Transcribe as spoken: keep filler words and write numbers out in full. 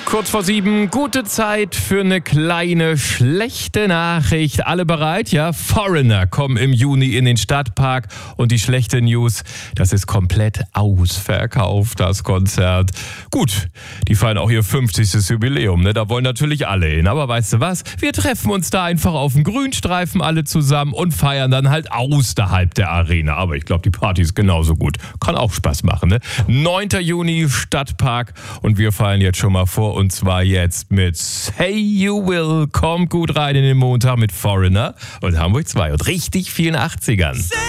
Kurz vor sieben, gute Zeit für eine kleine schlechte Nachricht. Alle bereit? Ja, Foreigner kommen im Juni in den Stadtpark und die schlechte News, das ist komplett ausverkauft, das Konzert. Gut, die feiern auch ihr fünfzigstes Jubiläum, ne? Da wollen natürlich alle hin. Aber weißt du was? Wir treffen uns da einfach auf dem Grünstreifen alle zusammen und feiern dann halt außerhalb der Arena. Aber ich glaube, die Party ist genauso gut. Kann auch Spaß machen, ne? neunter Juni, Stadtpark und wir feiern jetzt schon mal vor. Und zwar jetzt mit Say You Will. Kommt gut rein in den Montag mit Foreigner und Hamburg zwei und richtig vielen achtzigern.